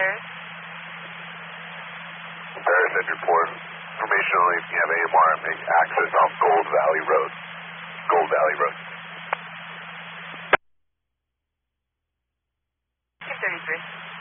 Paris, if report information only if you have AMR and make access off Gold Valley Road. Gold Valley Road. 233.